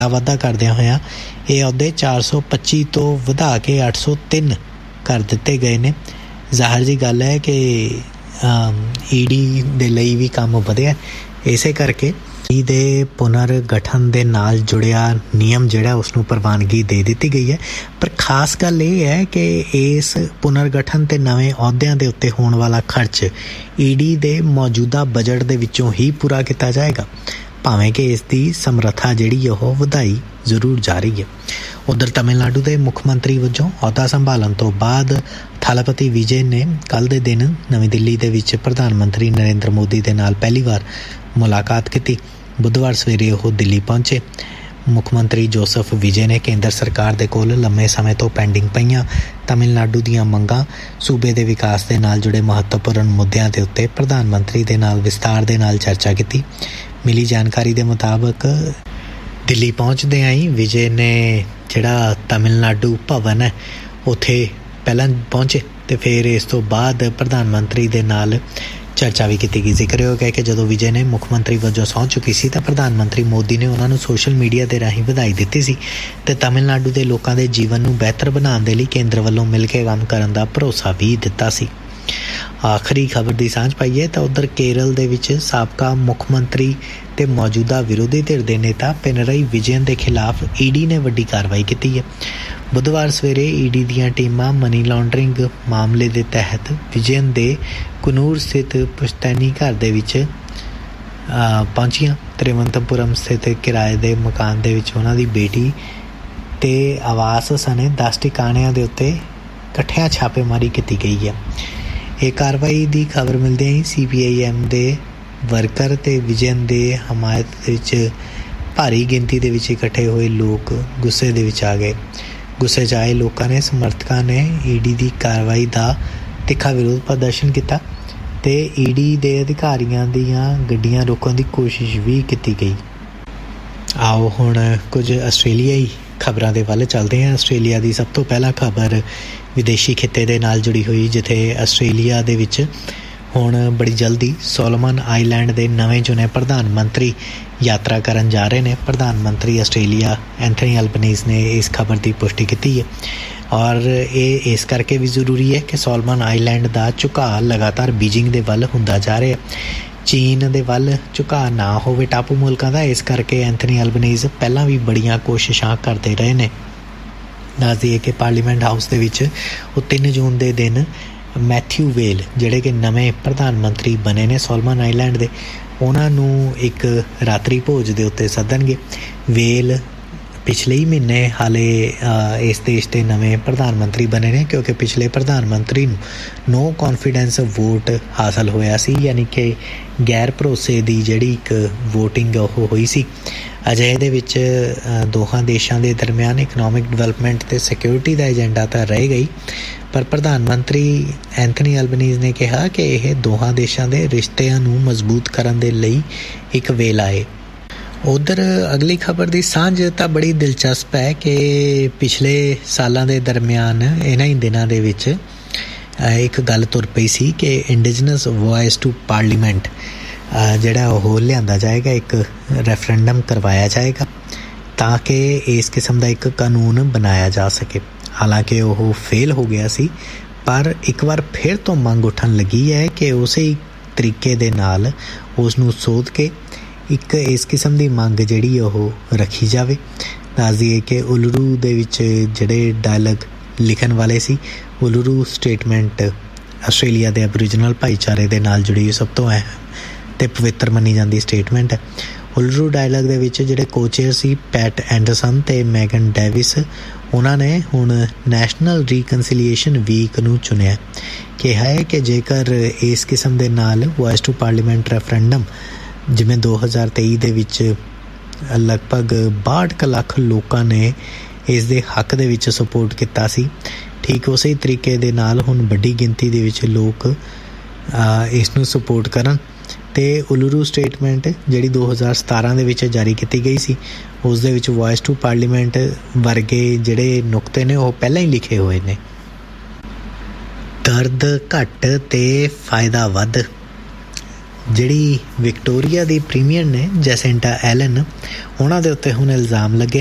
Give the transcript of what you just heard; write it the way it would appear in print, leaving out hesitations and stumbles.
ਵਾਧਾ ਕਰਦਿਆਂ ਹੋਇਆਂ ਇਹ ਅਹੁਦੇ 425 ਤੋਂ ਵਧਾ ਕੇ 803 ਕਰ ਦਿੱਤੇ ਗਏ ਨੇ। ਜ਼ਾਹਰ ਜੀ ਗੱਲ ਹੈ ਕਿ ਈਡੀ ਦੇ ਲਈ ਵੀ ਕੰਮ ਵਧਿਆ, ਇਸੇ ਕਰਕੇ ਦੇ ਪੁਨਰ ਗਠਨ ਦੇ ਨਾਲ ਜੁੜਿਆ ਨਿਯਮ ਜਿਹੜਾ ਉਸਨੂੰ ਪ੍ਰਵਾਨਗੀ ਦੇ ਦਿੱਤੀ ਗਈ ਹੈ। ਪਰ ਖਾਸ ਗੱਲ ਇਹ ਹੈ ਕਿ ਇਸ ਪੁਨਰ ਗਠਨ ਤੇ ਨਵੇਂ ਅਹੁਦਿਆਂ ਦੇ ਉੱਤੇ ਹੋਣ ਵਾਲਾ ਖਰਚ ਈਡੀ ਦੇ ਮੌਜੂਦਾ ਬਜਟ ਦੇ ਵਿੱਚੋਂ ਹੀ ਪੂਰਾ ਕੀਤਾ ਜਾਏਗਾ, ਭਾਵੇਂ ਕਿ ਇਸ ਦੀ ਸਮਰੱਥਾ ਜਿਹੜੀ ਉਹ ਵਧਾਈ ਜ਼ਰੂਰ ਜਾ ਰਹੀ ਹੈ। ਉੱਧਰ ਤਮਿਲਨਾਡੂ ਦੇ ਮੁੱਖ ਮੰਤਰੀ ਵਜੋਂ ਅਹੁਦਾ ਸੰਭਾਲਣ ਤੋਂ ਬਾਅਦ ਥਾਲਾਪਤੀ ਵਿਜੇ ਨੇ ਕੱਲ੍ਹ ਦੇ ਦਿਨ ਨਵੀਂ ਦਿੱਲੀ ਦੇ ਵਿੱਚ ਪ੍ਰਧਾਨ ਮੰਤਰੀ ਨਰਿੰਦਰ ਮੋਦੀ ਦੇ ਨਾਲ ਪਹਿਲੀ ਵਾਰ ਮੁਲਾਕਾਤ ਕੀਤੀ। ਬੁੱਧਵਾਰ ਸਵੇਰੇ ਉਹ ਦਿੱਲੀ ਪਹੁੰਚੇ। ਮੁੱਖ ਮੰਤਰੀ ਜੋਸਫ ਵਿਜੇ ਨੇ ਕੇਂਦਰ ਸਰਕਾਰ ਦੇ ਕੋਲ ਲੰਮੇ ਸਮੇਂ ਤੋਂ ਪੈਂਡਿੰਗ ਪਈਆਂ ਤਮਿਲਨਾਡੂ ਦੀਆਂ ਮੰਗਾਂ, ਸੂਬੇ ਦੇ ਵਿਕਾਸ ਦੇ ਨਾਲ ਜੁੜੇ ਮਹੱਤਵਪੂਰਨ ਮੁੱਦਿਆਂ ਦੇ ਉੱਤੇ ਪ੍ਰਧਾਨ ਮੰਤਰੀ ਦੇ ਨਾਲ ਵਿਸਤਾਰ ਦੇ ਨਾਲ ਚਰਚਾ ਕੀਤੀ। ਮਿਲੀ ਜਾਣਕਾਰੀ ਦੇ ਮੁਤਾਬਕ ਦਿੱਲੀ ਪਹੁੰਚਦਿਆਂ ਹੀ ਵਿਜੇ ਨੇ ਜਿਹੜਾ ਤਮਿਲਨਾਡੂ ਭਵਨ ਹੈ ਉੱਥੇ ਪਹਿਲਾਂ ਪਹੁੰਚੇ ਅਤੇ ਫਿਰ ਇਸ ਤੋਂ ਬਾਅਦ ਪ੍ਰਧਾਨ ਮੰਤਰੀ ਦੇ ਨਾਲ ਚਰਚਾ ਵੀ ਕੀਤੀ ਗਈ। ਜ਼ਿਕਰਯੋਗ ਹੈ ਕਿ ਜਦੋਂ ਵਿਜੇ ਨੇ ਮੁੱਖ ਮੰਤਰੀ ਵਜੋਂ ਸਹੁੰ ਚੁੱਕੀ ਸੀ ਤਾਂ ਪ੍ਰਧਾਨ ਮੰਤਰੀ ਮੋਦੀ ਨੇ ਉਹਨਾਂ ਨੂੰ ਸੋਸ਼ਲ ਮੀਡੀਆ ਦੇ ਰਾਹੀਂ ਵਧਾਈ ਦਿੱਤੀ ਸੀ ਅਤੇ ਤਮਿਲਨਾਡੂ ਦੇ ਲੋਕਾਂ ਦੇ ਜੀਵਨ ਨੂੰ ਬਿਹਤਰ ਬਣਾਉਣ ਦੇ ਲਈ ਕੇਂਦਰ ਵੱਲੋਂ ਮਿਲ ਕੇ ਕੰਮ ਕਰਨ ਦਾ ਭਰੋਸਾ ਵੀ ਦਿੱਤਾ ਸੀ। ਆਖਰੀ ਖਬਰ ਦੀ ਸਾਂਝ ਪਾਈਏ ਤਾਂ ਉੱਧਰ ਕੇਰਲ ਦੇ ਵਿੱਚ ਸਾਬਕਾ ਮੁੱਖ ਮੰਤਰੀ ਤੇ ਮੌਜੂਦਾ ਵਿਰੋਧੀ ਧਿਰ ਦੇ ਨੇਤਾ ਪਿਨਰਈ ਵਿਜਯਨ ਦੇ ਖਿਲਾਫ ਈਡੀ ਨੇ ਵੱਡੀ ਕਾਰਵਾਈ ਕੀਤੀ ਹੈ। ਬੁੱਧਵਾਰ ਸਵੇਰੇ ਈਡੀ ਦੀਆਂ ਟੀਮਾਂ ਮਨੀ ਲਾਂਡਰਿੰਗ ਮਾਮਲੇ ਦੇ ਤਹਿਤ ਵਿਜਯਨ ਦੇ ਕੁਨੂਰ ਸਥਿਤ ਪੁਸ਼ਤੈਨੀ ਘਰ ਦੇ ਵਿੱਚ ਪਹੁੰਚੀਆਂ। ਤ੍ਰਿਵੰਤਪੁਰਮ ਸਥਿਤ ਕਿਰਾਏ ਦੇ ਮਕਾਨ ਦੇ ਵਿੱਚ ਉਹਨਾਂ ਦੀ ਬੇਟੀ ਤੇ ਆਵਾਸ ਸਣੇ 10 ਟਿਕਾਣਿਆਂ ਦੇ ਉੱਤੇ ਇਕੱਠਿਆਂ ਛਾਪੇਮਾਰੀ ਕੀਤੀ ਗਈ ਹੈ। ਇਹ ਕਾਰਵਾਈ ਦੀ ਖਬਰ ਮਿਲਦਿਆਂ ਹੀ CPIM ਦੇ ਵਰਕਰ ਤੇ ਵਿਜਯਨ ਦੇ ਹਮਾਇਤ ਵਿੱਚ ਭਾਰੀ ਗਿਣਤੀ ਦੇ ਵਿੱਚ ਇਕੱਠੇ ਹੋਏ ਲੋਕ ਗੁੱਸੇ ਦੇ ਵਿੱਚ ਆ ਗਏ। ਗੁੱਸੇ 'ਚ ਆਏ ਲੋਕਾਂ ਨੇ ਸਮਰਥਕਾਂ ਨੇ ਈਡੀ ਦੀ ਕਾਰਵਾਈ ਦਾ ਤਿੱਖਾ ਵਿਰੋਧ ਪ੍ਰਦਰਸ਼ਨ ਕੀਤਾ ਅਤੇ ਈਡੀ ਦੇ ਅਧਿਕਾਰੀਆਂ ਦੀਆਂ ਗੱਡੀਆਂ ਰੋਕਣ ਦੀ ਕੋਸ਼ਿਸ਼ ਵੀ ਕੀਤੀ ਗਈ। ਆਓ ਹੁਣ ਕੁਝ ਆਸਟ੍ਰੇਲੀਆਈ ਖਬਰਾਂ ਦੇ ਵੱਲ ਚੱਲਦੇ ਹਾਂ। ਆਸਟ੍ਰੇਲੀਆ ਦੀ ਸਭ ਤੋਂ ਪਹਿਲਾਂ ਖਬਰ ਵਿਦੇਸ਼ੀ ਖਿੱਤੇ ਦੇ ਨਾਲ ਜੁੜੀ ਹੋਈ, ਜਿੱਥੇ ਆਸਟ੍ਰੇਲੀਆ ਦੇ ਵਿੱਚ ਹੁਣ ਬੜੀ ਜਲਦੀ ਸੋਲੋਮਨ ਆਈਲੈਂਡ ਦੇ ਨਵੇਂ ਚੁਣੇ ਪ੍ਰਧਾਨ ਮੰਤਰੀ ਯਾਤਰਾ ਕਰਨ ਜਾ ਰਹੇ ਨੇ। ਪ੍ਰਧਾਨ ਮੰਤਰੀ ਆਸਟ੍ਰੇਲੀਆ ਐਂਥਨੀ ਐਲਬਨੀਜ਼ ਨੇ ਇਸ ਖਬਰ ਦੀ ਪੁਸ਼ਟੀ ਕੀਤੀ ਹੈ ਔਰ ਇਹ ਇਸ ਕਰਕੇ ਵੀ ਜ਼ਰੂਰੀ ਹੈ ਕਿ ਸੋਲੋਮਨ ਆਈਲੈਂਡ ਦਾ ਝੁਕਾਅ ਲਗਾਤਾਰ ਬੀਜਿੰਗ ਦੇ ਵੱਲ ਹੁੰਦਾ ਜਾ ਰਿਹਾ। ਚੀਨ ਦੇ ਵੱਲ ਝੁਕਾਅ ਨਾ ਹੋਵੇ ਟਾਪੂ ਮੁਲਕਾਂ ਦਾ, ਇਸ ਕਰਕੇ ਐਂਥਨੀ ਐਲਬਨੀਜ਼ ਪਹਿਲਾਂ ਵੀ ਬੜੀਆਂ ਕੋਸ਼ਿਸ਼ਾਂ ਕਰਦੇ ਰਹੇ ਨੇ। ਦੱਸ ਦਈਏ ਕਿ ਪਾਰਲੀਮੈਂਟ ਹਾਊਸ ਦੇ ਵਿੱਚ ਉਹ 3 ਜੂਨ ਦੇ ਦਿਨ ਮੈਥਿਊ ਵੇਲ ਜਿਹੜੇ ਕਿ ਨਵੇਂ ਪ੍ਰਧਾਨ ਮੰਤਰੀ ਬਣੇ ਨੇ ਸੋਲੋਮਨ ਆਈਲੈਂਡ ਦੇ, ਉਹਨਾਂ ਨੂੰ ਇੱਕ ਰਾਤਰੀ ਭੋਜ ਦੇ ਉੱਤੇ ਸੱਦਣਗੇ। ਵੇਲ ਪਿਛਲੇ ਹੀ ਮਹੀਨੇ ਹਾਲੇ ਇਸ ਦੇਸ਼ ਦੇ ਨਵੇਂ ਪ੍ਰਧਾਨ ਮੰਤਰੀ ਬਣੇ ਨੇ, ਕਿਉਂਕਿ ਪਿਛਲੇ ਪ੍ਰਧਾਨ ਮੰਤਰੀ ਨੂੰ ਨੋ ਕੌਨਫੀਡੈਂਸ ਵੋਟ ਹਾਸਲ ਹੋਇਆ ਸੀ, ਯਾਨੀ ਕਿ ਗੈਰ ਭਰੋਸੇ ਦੀ ਜਿਹੜੀ ਇੱਕ ਵੋਟਿੰਗ ਉਹ ਹੋਈ ਸੀ। ਅਜਿਹੇ ਦੇ ਵਿੱਚ ਦੋਹਾਂ ਦੇਸ਼ਾਂ ਦੇ ਦਰਮਿਆਨ ਇਕਨੋਮਿਕ ਡਿਵੈਲਪਮੈਂਟ ਅਤੇ ਸਿਕਿਉਰਿਟੀ ਦਾ ਏਜੰਡਾ ਤਾਂ ਰਹਿ ਗਈ, ਪਰ ਪ੍ਰਧਾਨ ਮੰਤਰੀ ਐਂਥਨੀ ਐਲਬਨੀਜ਼ ਨੇ ਕਿਹਾ ਕਿ ਇਹ ਦੋਹਾਂ ਦੇਸ਼ਾਂ ਦੇ ਰਿਸ਼ਤਿਆਂ ਨੂੰ ਮਜ਼ਬੂਤ ਕਰਨ ਦੇ ਲਈ ਇੱਕ ਵੇਲਾ ਹੈ। ਉੱਧਰ ਅਗਲੀ ਖਬਰ ਦੀ ਸਾਂਝ ਤਾਂ ਬੜੀ ਦਿਲਚਸਪ ਹੈ ਕਿ ਪਿਛਲੇ ਸਾਲਾਂ ਦੇ ਦਰਮਿਆਨ ਇਹਨਾਂ ਹੀ ਦਿਨਾਂ ਦੇ ਵਿੱਚ ਇੱਕ ਗੱਲ ਤੁਰ ਪਈ ਸੀ ਕਿ ਇੰਡੀਜਨਸ ਵੌਇਸ ਟੂ ਪਾਰਲੀਮੈਂਟ ਜਿਹੜਾ ਉਹ ਲਿਆਂਦਾ ਜਾਏਗਾ, ਇੱਕ ਰੈਫਰੈਂਡਮ ਕਰਵਾਇਆ ਜਾਏਗਾ ਤਾਂ ਕਿ ਇਸ ਕਿਸਮ ਦਾ ਇੱਕ ਕਾਨੂੰਨ ਬਣਾਇਆ ਜਾ ਸਕੇ। ਹਾਲਾਂਕਿ ਉਹ ਫੇਲ ਹੋ ਗਿਆ ਸੀ, ਪਰ ਇੱਕ ਵਾਰ ਫਿਰ ਤੋਂ ਮੰਗ ਉੱਠਣ ਲੱਗੀ ਹੈ ਕਿ ਉਸੇ ਤਰੀਕੇ ਦੇ ਨਾਲ ਉਸ ਨੂੰ ਸੋਧ ਕੇ ਇੱਕ ਇਸ ਕਿਸਮ ਦੀ ਮੰਗ ਜਿਹੜੀ ਉਹ ਰੱਖੀ ਜਾਵੇ। ਦੱਸ ਦਈਏ ਕਿ ਉਲਰੂ ਦੇ ਵਿੱਚ ਜਿਹੜੇ ਡਾਇਲੌਗ ਲਿਖਣ ਵਾਲੇ ਸੀ, ਉਲਰੂ ਸਟੇਟਮੈਂਟ ਆਸਟ੍ਰੇਲੀਆ ਦੇ ਐਬੋਰੀਜਨਲ ਭਾਈਚਾਰੇ ਦੇ ਨਾਲ ਜੁੜੀ ਸਭ ਤੋਂ ਅਹਿਮ ਅਤੇ ਪਵਿੱਤਰ ਮੰਨੀ ਜਾਂਦੀ ਸਟੇਟਮੈਂਟ ਹੈ। ਉਲਰੂ ਡਾਇਲੌਗ ਦੇ ਵਿੱਚ ਜਿਹੜੇ ਕੋਚੇਅਰ ਸੀ ਪੈਟ ਐਂਡਰਸਨ ਅਤੇ ਮੈਗਨ ਡੇਵਿਸ, ਉਹਨਾਂ ਨੇ ਹੁਣ ਨੈਸ਼ਨਲ ਰੀਕਨਸੀਲੀਏਸ਼ਨ ਵੀਕ ਨੂੰ ਚੁਣਿਆ। ਕਿਹਾ ਹੈ ਕਿ ਜੇਕਰ ਇਸ ਕਿਸਮ ਦੇ ਨਾਲ ਵੌਇਸ ਟੂ ਪਾਰਲੀਮੈਂਟ ਰੈਫਰੈਂਡਮ ਜਿਵੇਂ 2023 ਦੇ ਵਿੱਚ ਲਗਭਗ 62 ਲੱਖ ਲੋਕਾਂ ਨੇ ਇਸ ਦੇ ਹੱਕ ਦੇ ਵਿੱਚ ਸਪੋਰਟ ਕੀਤਾ ਸੀ, ਠੀਕ ਉਸੇ ਤਰੀਕੇ ਦੇ ਨਾਲ ਹੁਣ ਵੱਡੀ ਗਿਣਤੀ ਦੇ ਵਿੱਚ ਲੋਕ ਇਸ ਨੂੰ ਸਪੋਰਟ ਕਰਨ ਅਤੇ ਉਲਰੂ ਸਟੇਟਮੈਂਟ ਜਿਹੜੀ 2017 ਦੇ ਵਿੱਚ ਜਾਰੀ ਕੀਤੀ ਗਈ ਸੀ, ਉਸ ਦੇ ਵਿੱਚ ਵੌਇਸ ਟੂ ਪਾਰਲੀਮੈਂਟ ਵਰਗੇ ਜਿਹੜੇ ਨੁਕਤੇ ਨੇ ਉਹ ਪਹਿਲਾਂ ਹੀ ਲਿਖੇ ਹੋਏ ਨੇ। ਦਰਦ ਘੱਟ ਅਤੇ ਫਾਇਦਾ ਵੱਧ। ਜਿਹੜੀ ਵਿਕਟੋਰੀਆ ਦੀ ਪ੍ਰੀਮੀਅਰ ਨੇ ਜੈਸਿੰਟਾ ਐਲਨ, ਉਹਨਾਂ ਦੇ ਉੱਤੇ ਹੁਣ ਇਲਜ਼ਾਮ ਲੱਗੇ